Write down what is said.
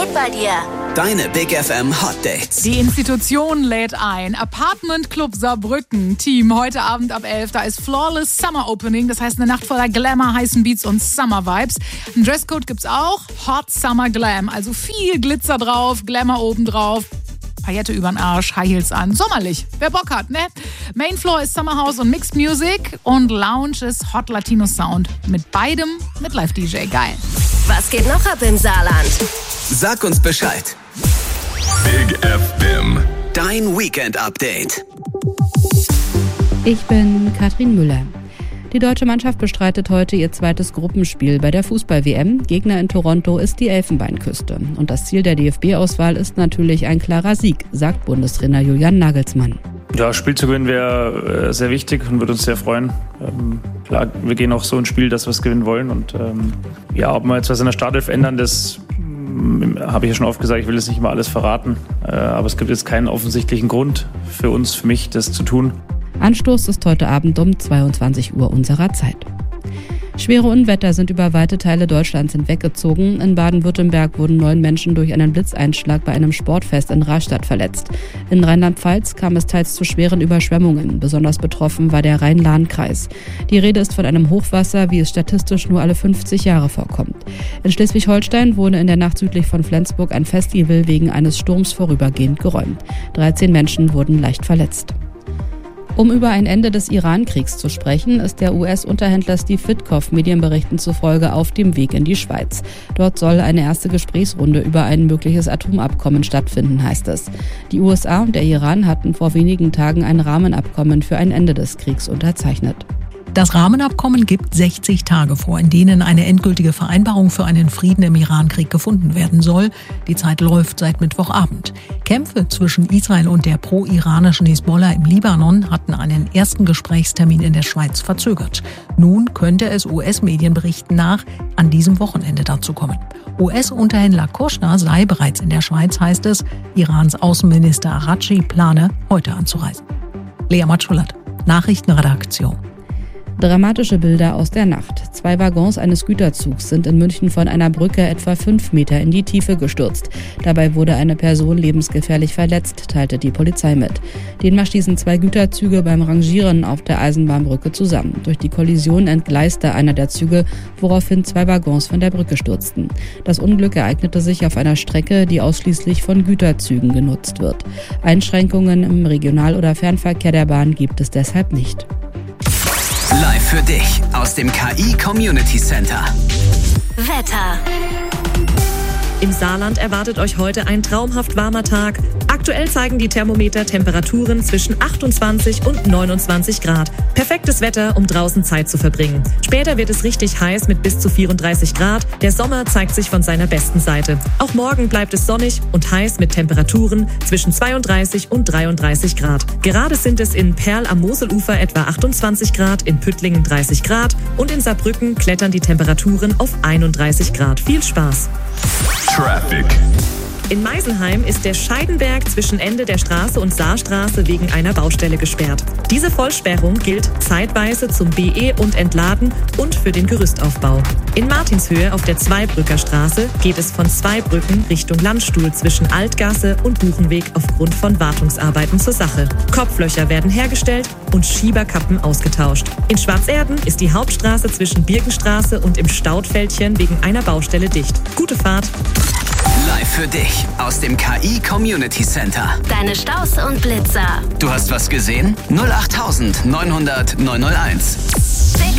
geht bei dir? Deine Big FM Hot Dates. Die Institution lädt ein. Apartment Club Saarbrücken. Team, heute Abend ab 11. Da ist Flawless Summer Opening. Das heißt eine Nacht voller Glamour, heißen Beats und Summer Vibes. Ein Dresscode gibt's auch. Hot Summer Glam. Also viel Glitzer drauf, Glamour oben drauf. Paillette übern Arsch, High Heels an. Sommerlich. Wer Bock hat, ne? Main Floor ist Summer House und Mixed Music. Und Lounge ist Hot Latino Sound. Mit beidem mit Live-DJ. Geil. Was geht noch ab im Saarland? Sag uns Bescheid. Big FM. Dein Weekend-Update. Ich bin Katrin Müller. Die deutsche Mannschaft bestreitet heute ihr zweites Gruppenspiel bei der Fußball-WM. Gegner in Toronto ist die Elfenbeinküste. Und das Ziel der DFB-Auswahl ist natürlich ein klarer Sieg, sagt Bundestrainer Julian Nagelsmann. Ja, Spiel zu gewinnen wäre sehr wichtig und würde uns sehr freuen. Klar, wir gehen auch so ins Spiel, dass wir es gewinnen wollen. Und ob wir jetzt was in der Startelf ändern, das habe ich ja schon oft gesagt, ich will jetzt nicht mal alles verraten. Aber es gibt jetzt keinen offensichtlichen Grund für uns, für mich, das zu tun. Anstoß ist heute Abend um 22 Uhr unserer Zeit. Schwere Unwetter sind über weite Teile Deutschlands hinweggezogen. In Baden-Württemberg wurden 9 Menschen durch einen Blitzeinschlag bei einem Sportfest in Rastatt verletzt. In Rheinland-Pfalz kam es teils zu schweren Überschwemmungen. Besonders betroffen war der Rhein-Lahn-Kreis. Die Rede ist von einem Hochwasser, wie es statistisch nur alle 50 Jahre vorkommt. In Schleswig-Holstein wurde in der Nacht südlich von Flensburg ein Festival wegen eines Sturms vorübergehend geräumt. 13 Menschen wurden leicht verletzt. Um über ein Ende des Iran-Kriegs zu sprechen, ist der US-Unterhändler Steve Witkoff Medienberichten zufolge auf dem Weg in die Schweiz. Dort soll eine erste Gesprächsrunde über ein mögliches Atomabkommen stattfinden, heißt es. Die USA und der Iran hatten vor wenigen Tagen ein Rahmenabkommen für ein Ende des Kriegs unterzeichnet. Das Rahmenabkommen gibt 60 Tage vor, in denen eine endgültige Vereinbarung für einen Frieden im Irankrieg gefunden werden soll. Die Zeit läuft seit Mittwochabend. Kämpfe zwischen Israel und der pro-iranischen Hisbollah im Libanon hatten einen ersten Gesprächstermin in der Schweiz verzögert. Nun könnte es US-Medienberichten nach an diesem Wochenende dazu kommen. US-Unterhändler Kushner sei bereits in der Schweiz, heißt es. Irans Außenminister Araghchi plane, heute anzureisen. Lea Matschulat, Nachrichtenredaktion. Dramatische Bilder aus der Nacht. 2 Waggons eines Güterzugs sind in München von einer Brücke etwa 5 Meter in die Tiefe gestürzt. Dabei wurde eine Person lebensgefährlich verletzt, teilte die Polizei mit. Demnach stießen 2 Güterzüge beim Rangieren auf der Eisenbahnbrücke zusammen. Durch die Kollision entgleiste einer der Züge, woraufhin 2 Waggons von der Brücke stürzten. Das Unglück ereignete sich auf einer Strecke, die ausschließlich von Güterzügen genutzt wird. Einschränkungen im Regional- oder Fernverkehr der Bahn gibt es deshalb nicht. Live für dich aus dem KI Community Center. Wetter. Im Saarland erwartet euch heute ein traumhaft warmer Tag. Aktuell zeigen die Thermometer Temperaturen zwischen 28 und 29 Grad. Perfektes Wetter, um draußen Zeit zu verbringen. Später wird es richtig heiß mit bis zu 34 Grad. Der Sommer zeigt sich von seiner besten Seite. Auch morgen bleibt es sonnig und heiß mit Temperaturen zwischen 32 und 33 Grad. Gerade sind es in Perl am Moselufer etwa 28 Grad, in Püttlingen 30 Grad und in Saarbrücken klettern die Temperaturen auf 31 Grad. Viel Spaß! Traffic. In Meisenheim ist der Scheidenberg zwischen Ende der Straße und Saarstraße wegen einer Baustelle gesperrt. Diese Vollsperrung gilt zeitweise zum BE- und Entladen und für den Gerüstaufbau. In Martinshöhe auf der Zweibrücker Straße geht es von Zweibrücken Richtung Landstuhl zwischen Altgasse und Buchenweg aufgrund von Wartungsarbeiten zur Sache. Kopflöcher werden hergestellt und Schieberkappen ausgetauscht. In Schwarzerden ist die Hauptstraße zwischen Birkenstraße und im Staudfältchen wegen einer Baustelle dicht. Gute Fahrt! Live für dich aus dem KI Community Center. Deine Staus und Blitzer. Du hast was gesehen? 08900 901. Big